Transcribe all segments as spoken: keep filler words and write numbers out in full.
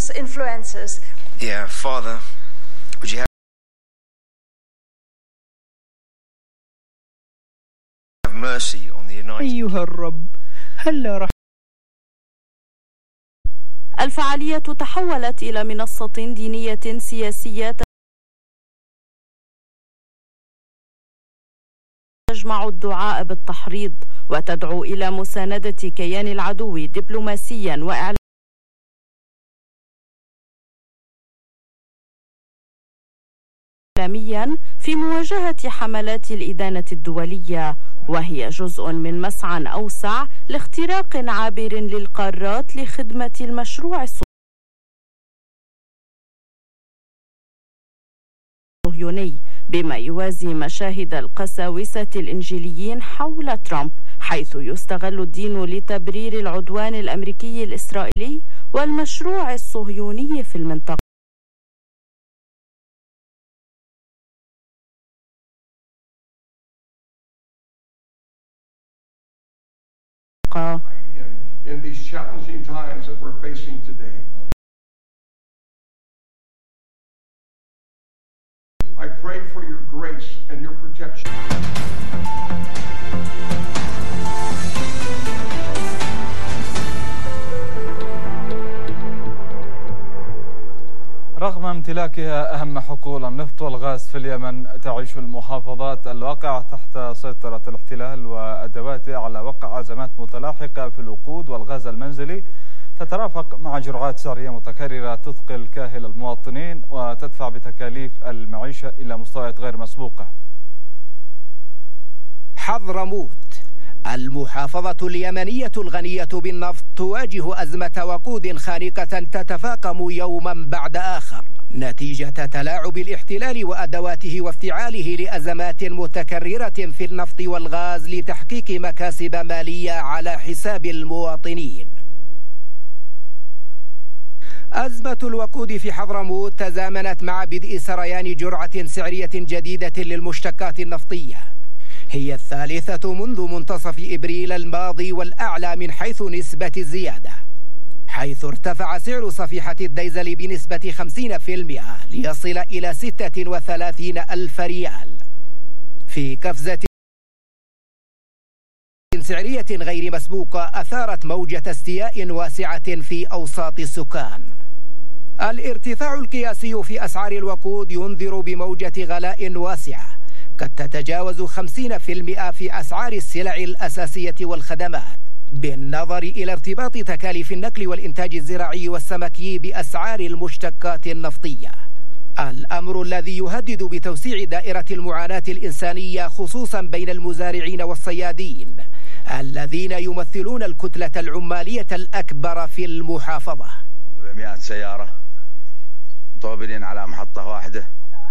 dangerous influences. Yeah, Father, would you have mercy on the United أيها الرب هل رح الفعالية تحولت إلى منصة دينية سياسية تجمع الدعاء بالتحريض وتدعو إلى مساندة كيان العدو دبلوماسيا وإعلاميا في مواجهة حملات الإدانة الدولية، وهي جزء من مسعى أوسع لاختراق عابر للقارات لخدمة المشروع الصهيوني، بما يوازي مشاهد القساوسة الإنجيليين حول ترامب، حيث يستغل الدين لتبرير العدوان الأمريكي الإسرائيلي والمشروع الصهيوني في المنطقة. In these challenging times that we're facing today, I pray for your grace and your protection. رغم امتلاكها أهم حقول النفط والغاز في اليمن، تعيش المحافظات الواقعة تحت سيطرة الاحتلال وأدواته على وقع أزمات متلاحقة في الوقود والغاز المنزلي تترافق مع جرعات سعرية متكررة تثقل كاهل المواطنين وتدفع بتكاليف المعيشة إلى مستويات غير مسبوقة. حضرموت، المحافظة اليمنية الغنية بالنفط، تواجه أزمة وقود خانقة تتفاقم يوما بعد آخر نتيجة تلاعب الاحتلال وأدواته وافتعاله لأزمات متكررة في النفط والغاز لتحقيق مكاسب مالية على حساب المواطنين. أزمة الوقود في حضرموت تزامنت مع بدء سريان جرعة سعرية جديدة للمشتقات النفطية، هي الثالثة منذ منتصف إبريل الماضي والأعلى من حيث نسبة الزيادة، حيث ارتفع سعر صفيحة الديزل بنسبة خمسين بالمئة ليصل إلى ستة وثلاثين ألف ريال، في قفزة سعرية غير مسبوقة أثارت موجة استياء واسعة في أوساط السكان. الارتفاع القياسي في أسعار الوقود ينذر بموجة غلاء واسعة قد تتجاوز خمسين بالمئة في أسعار السلع الأساسية والخدمات، بالنظر إلى ارتباط تكاليف النقل والإنتاج الزراعي والسمكي بأسعار المشتقات النفطية، الأمر الذي يهدد بتوسيع دائرة المعاناة الإنسانية خصوصا بين المزارعين والصيادين الذين يمثلون الكتلة العمالية الأكبر في المحافظة. سبعمائة سيارة طابرين على محطة واحدة.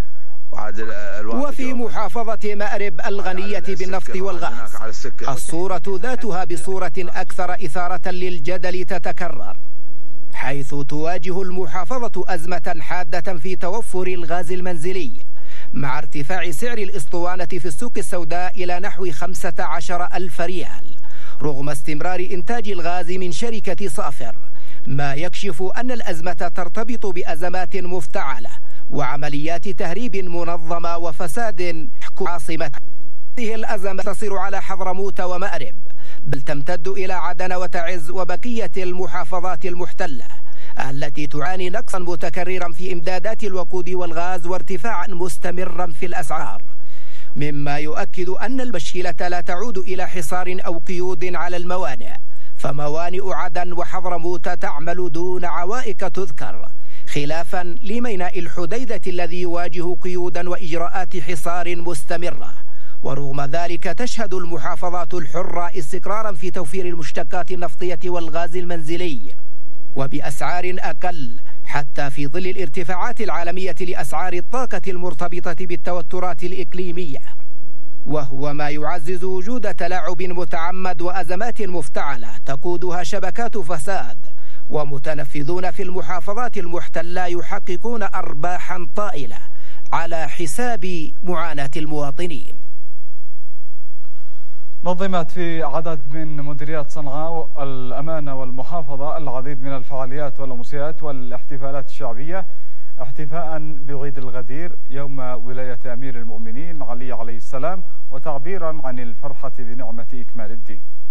وفي محافظة مأرب الغنية بالنفط والغاز، الصورة ذاتها بصورة أكثر إثارة للجدل تتكرر، حيث تواجه المحافظة أزمة حادة في توفر الغاز المنزلي مع ارتفاع سعر الإسطوانة في السوق السوداء إلى نحو خمسة عشر ألف ريال رغم استمرار إنتاج الغاز من شركة صافر، ما يكشف أن الأزمة ترتبط بأزمات مفتعلة وعمليات تهريب منظمة وفساد عاصمة. هذه الأزمة تصل على حضرموت ومأرب، بل تمتد إلى عدن وتعز وبقية المحافظات المحتلة التي تعاني نقصا متكررا في إمدادات الوقود والغاز وارتفاعا مستمرا في الأسعار، مما يؤكد أن المشكلة لا تعود إلى حصار أو قيود على الموانئ، فموانئ عدن وحضرموت تعمل دون عوائق تذكر، خلافا لميناء الحديدة الذي يواجه قيودا وإجراءات حصار مستمرة. ورغم ذلك تشهد المحافظات الحرة استقرارا في توفير المشتقات النفطية والغاز المنزلي وبأسعار أقل، حتى في ظل الارتفاعات العالمية لأسعار الطاقة المرتبطة بالتوترات الإقليمية، وهو ما يعزز وجود تلاعب متعمد وأزمات مفتعلة تقودها شبكات فساد، ومتنفذون في المحافظات المحتلة يحققون أرباحا طائلة على حساب معاناة المواطنين. نظمت في عدد من مديريات صنعاء الأمانة والمحافظة العديد من الفعاليات والأمسيات والاحتفالات الشعبية احتفاء بعيد الغدير يوم ولاية أمير المؤمنين علي عليه السلام، وتعبيرا عن الفرحة بنعمة إكمال الدين.